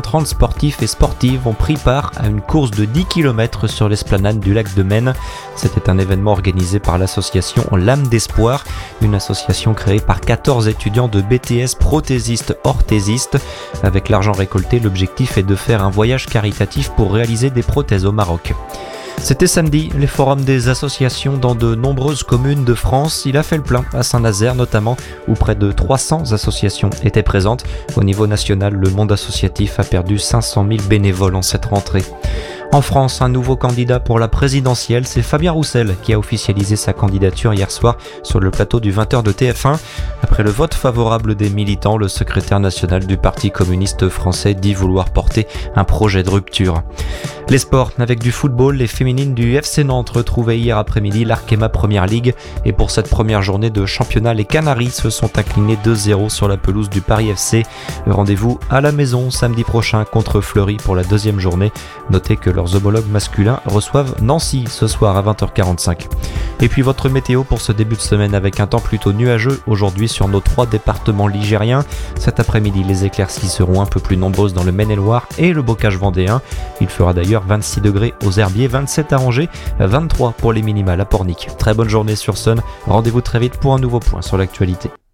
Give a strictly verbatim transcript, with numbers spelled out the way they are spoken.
trente sportifs et sportives ont pris part à une course de dix kilomètres sur l'esplanade du lac de Maine. C'était un événement organisé par l'association L'Âme d'Espoir, une association créée par quatorze étudiants de B T S prothésistes-orthésistes. Avec l'argent récolté, l'objectif est de faire un voyage caritatif pour réaliser des prothèses au Maroc. C'était samedi, les forums des associations dans de nombreuses communes de France. Il a fait le plein à Saint-Nazaire notamment, où près de trois cents associations étaient présentes. Au niveau national, le monde associatif a perdu cinq cent mille bénévoles en cette rentrée. En France, un nouveau candidat pour la présidentielle, c'est Fabien Roussel qui a officialisé sa candidature hier soir sur le plateau du vingt heures de T F un. Après le vote favorable des militants, le secrétaire national du Parti communiste français dit vouloir porter un projet de rupture. Les sports, avec du football, les féminines du F C Nantes retrouvaient hier après-midi l'Arkema Première Ligue et pour cette première journée de championnat, les Canaries se sont inclinés deux zéro sur la pelouse du Paris F C. Rendez-vous à la maison samedi prochain contre Fleury pour la deuxième journée. Notez que leurs homologues masculins reçoivent Nancy ce soir à vingt heures quarante-cinq. Et puis votre météo pour ce début de semaine avec un temps plutôt nuageux aujourd'hui sur nos trois départements ligériens. Cet après-midi, les éclaircies seront un peu plus nombreuses dans le Maine-et-Loire et le Bocage vendéen. Il fera d'ailleurs vingt-six degrés aux Herbiers, vingt-sept à Angers, vingt-trois pour les minimales à Pornic. Très bonne journée sur Sun. Rendez-vous très vite pour un nouveau point sur l'actualité.